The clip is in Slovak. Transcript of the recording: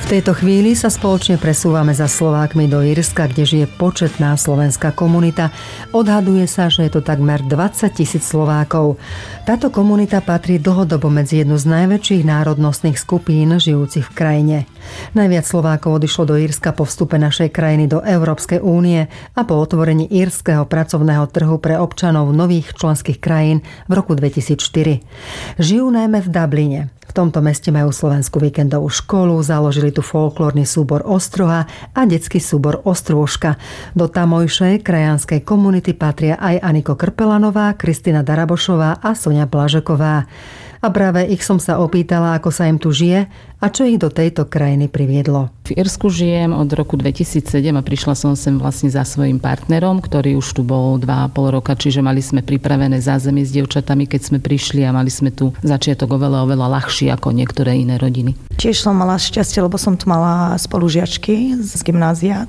V tejto chvíli sa spoločne presúvame za Slovákmi do Írska, kde žije početná slovenská komunita. Odhaduje sa, že je to takmer 20 000 Slovákov. Táto komunita patrí dlhodobo medzi jednu z najväčších národnostných skupín žijúcich v krajine. Najviac Slovákov odišlo do Írska po vstupe našej krajiny do Európskej únie a po otvorení írskeho pracovného trhu pre občanov nových členských krajín v roku 2004. Žijú najmä v Dubline. V tomto meste majú slovenskú víkendovú školu, založili tu folklórny súbor Ostroha a detský súbor Ostrôžka. Do tamojšej krajanskej komunity patria aj Aniko Krpelanová, Kristina Darabošová a Soňa Blažeková. A práve ich som sa opýtala, ako sa im tu žije a čo ich do tejto krajiny priviedlo. V Írsku žijem od roku 2007 a prišla som sem vlastne za svojím partnerom, ktorý už tu bol 2,5 roka, čiže mali sme pripravené zázemie s dievčatami, keď sme prišli a mali sme tu začiatok oveľa ľahší ako niektoré iné rodiny. Tiež som mala šťastie, lebo som tu mala spolužiačky z gymnázia,